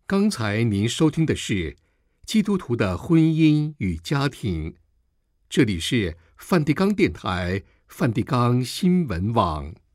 刚才您收听的是基督徒的婚姻与家庭，这里是梵蒂冈电台、梵蒂冈新闻网。